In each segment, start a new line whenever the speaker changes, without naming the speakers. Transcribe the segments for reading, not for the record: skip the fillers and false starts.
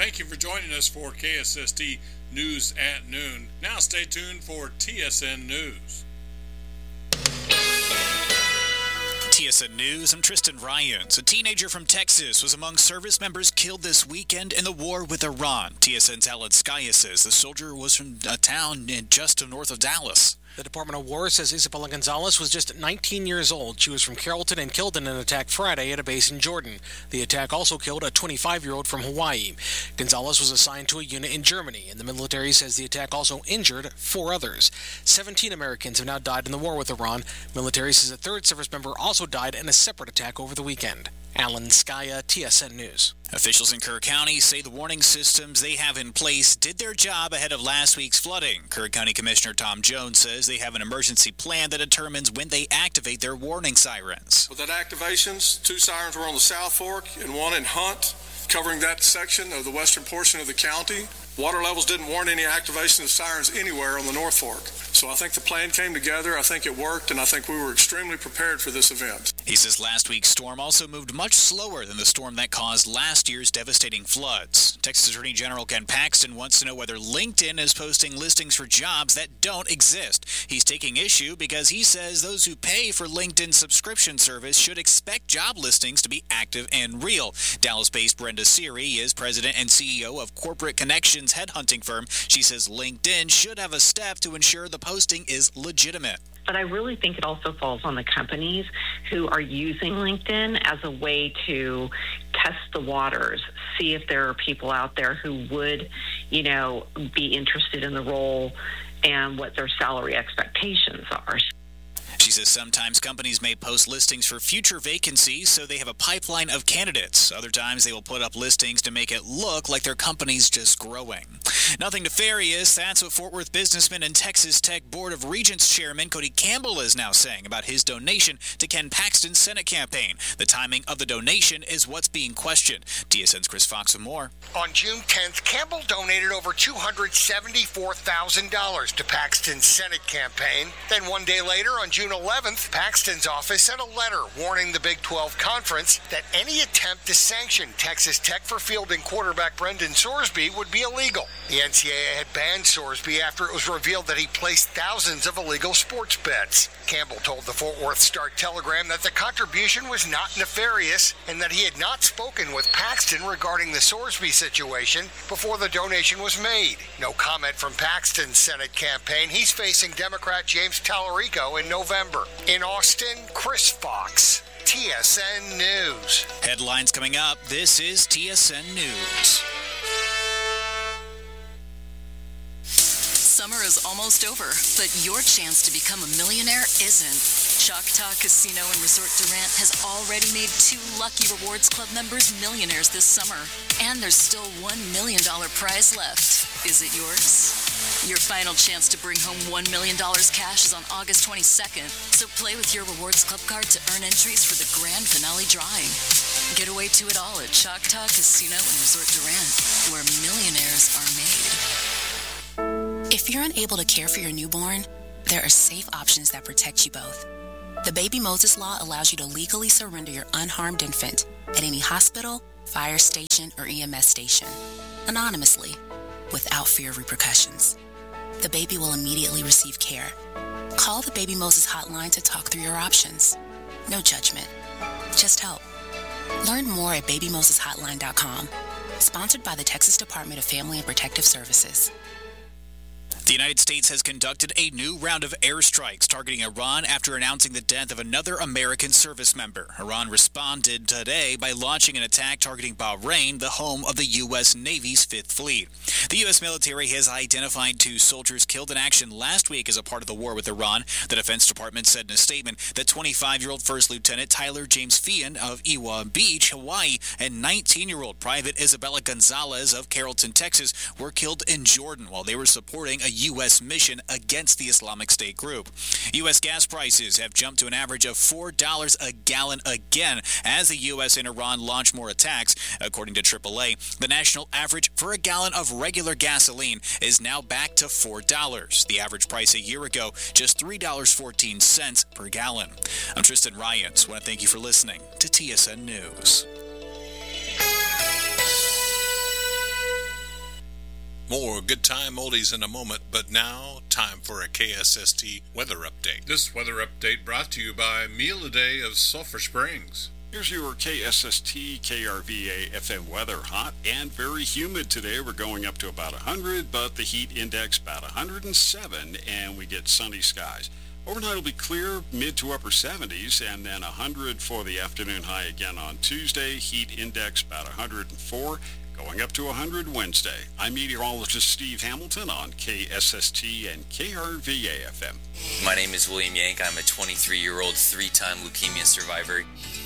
Thank you for joining us for KSST News at Noon. Now stay tuned for TSN News.
TSN News, I'm Tristan Ryans. A teenager from Texas was among service members killed this weekend in the war with Iran. TSN's Alan Skaya says the soldier was from a town just north of Dallas.
The Department of War says Isabella Gonzalez was just 19 years old. She was from Carrollton and killed in an attack Friday at a base in Jordan. The attack also killed a 25-year-old from Hawaii. Gonzalez was assigned to a unit in Germany, and the military says the attack also injured 4 others. 17 Americans have now died in the war with Iran. Military says a third service member also died in a separate attack over the weekend. Alan Skaya, TSN News.
Officials in Kerr County say the warning systems they have in place did their job ahead of last week's flooding. Kerr County Commissioner Tom Jones says they have an emergency plan that determines when they activate their warning sirens.
With that activations, 2 sirens were on the South Fork and 1 in Hunt, covering that section of the western portion of the county. Water levels didn't warrant any activation of sirens anywhere on the North Fork. So I think the plan came together, I think it worked, and I think we were extremely prepared for this event.
He says last week's storm also moved much slower than the storm that caused last year's devastating floods. Texas Attorney General Ken Paxton wants to know whether LinkedIn is posting listings for jobs that don't exist. He's taking issue because he says those who pay for LinkedIn subscription service should expect job listings to be active and real. Dallas-based Brenda Seary is president and CEO of Corporate Connections headhunting firm. She says LinkedIn should have a step to ensure the posting is legitimate.
But I really think it also falls on the companies who are using LinkedIn as a way to test the waters, see if there are people out there who would, be interested in the role and what their salary expectations are.
She says sometimes companies may post listings for future vacancies so they have a pipeline of candidates. Other times they will put up listings to make it look like their company's just growing. Nothing nefarious, that's what Fort Worth businessman and Texas Tech Board of Regents Chairman Cody Campbell is now saying about his donation to Ken Paxton's Senate campaign. The timing of the donation is what's being questioned. TSN's Chris Fox with more.
On June 10th, Campbell donated over $274,000 to Paxton's Senate campaign. Then one day later, on June 11th, Paxton's office sent a letter warning the Big 12 Conference that any attempt to sanction Texas Tech for fielding quarterback Brendan Sorsby would be illegal. The NCAA had banned Sorsby after it was revealed that he placed thousands of illegal sports bets. Campbell told the Fort Worth Star-Telegram that the contribution was not nefarious and that he had not spoken with Paxton regarding the Sorsby situation before the donation was made. No comment from Paxton's Senate campaign. He's facing Democrat James Tallarico in November. In Austin, Chris Fox, TSN News.
Headlines coming up. This is TSN News.
Summer is almost over, but your chance to become a millionaire isn't. Choctaw Casino and Resort Durant has already made 2 lucky Rewards Club members millionaires this summer. And there's still $1 million prize left. Is it yours? Your final chance to bring home $1 million cash is on August 22nd. So play with your Rewards Club card to earn entries for the grand finale drawing. Get away to it all at Choctaw Casino and Resort Durant, where millionaires are made.
If you're unable to care for your newborn, there are safe options that protect you both. The Baby Moses Law allows you to legally surrender your unharmed infant at any hospital, fire station, or EMS station, anonymously, without fear of repercussions. The baby will immediately receive care. Call the Baby Moses hotline to talk through your options. No judgment, just help. Learn more at babymoseshotline.com. Sponsored by the Texas Department of Family and Protective Services.
The United States has conducted a new round of airstrikes targeting Iran after announcing the death of another American service member. Iran responded today by launching an attack targeting Bahrain, the home of the U.S. Navy's Fifth Fleet. The U.S. military has identified 2 soldiers killed in action last week as a part of the war with Iran. The Defense Department said in a statement that 25-year-old First Lieutenant Tyler James Feehan of Ewa Beach, Hawaii, and 19-year-old Private Isabella Gonzalez of Carrollton, Texas, were killed in Jordan while they were supporting a U.S. mission against the Islamic State group. U.S. gas prices have jumped to an average of $4 a gallon again as the U.S. and Iran launch more attacks. According to AAA, the national average for a gallon of regular gasoline is now back to $4. The average price a year ago, just $3.14 per gallon. I'm Tristan Ryans. I want to thank you for listening to TSN News.
More good time oldies in a moment, but now, time for a KSST weather update. This weather update brought to you by Meal a Day of Sulphur Springs.
Here's your KSST KRVA FM weather. Hot and very humid today. We're going up to about 100, but the heat index about 107, and we get sunny skies. Overnight will be clear, mid to upper 70s, and then 100 for the afternoon high again on Tuesday. Heat index about 104. Going up to 100 Wednesday. I'm meteorologist Steve Hamilton on KSST and KRVA FM.
My name is William Yank. I'm a 23-year-old three-time leukemia survivor.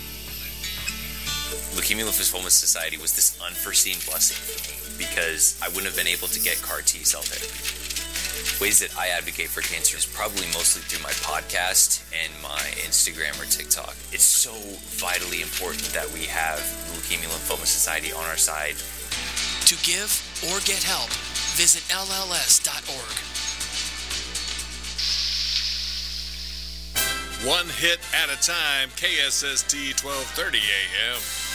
Leukemia Lymphoma Society was this unforeseen blessing for me because I wouldn't have been able to get CAR T-cell therapy. Ways that I advocate for cancer is probably mostly through my podcast and my Instagram or TikTok. It's so vitally important that we have the Leukemia Lymphoma Society on our side.
To give or get help, visit LLS.org.
One hit at a time, KSST 1230 AM.